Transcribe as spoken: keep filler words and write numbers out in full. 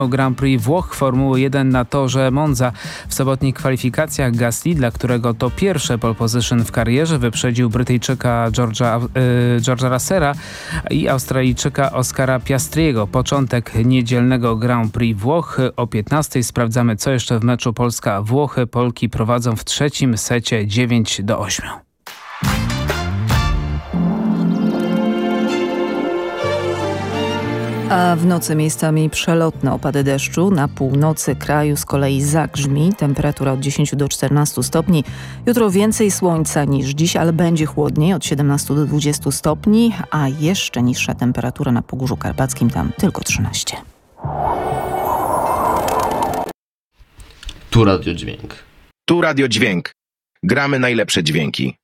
Grand Prix Włoch Formuły jeden na torze Monza. W sobotnich kwalifikacjach Gasly, dla którego to pierwsze pole position w karierze, wyprzedził Brytyjczyka George'a, yy, George'a Russella i Australijczyka Oscara Piastriego. Początek niedzielnego Grand Prix Włoch o piętnastej. Sprawdzamy, co jeszcze w meczu Polska-Włochy. Polki prowadzą w trzecim secie dziewięć do ośmiu. A w nocy miejscami przelotne opady deszczu. Na północy kraju z kolei zagrzmi. Temperatura od dziesięciu do czternastu stopni. Jutro więcej słońca niż dziś, ale będzie chłodniej, od siedemnastu do dwudziestu stopni, a jeszcze niższa temperatura na Pogórzu Karpackim, tam tylko trzynaście. Tu Radio Dźwięk. Tu Radio Dźwięk. Gramy najlepsze dźwięki.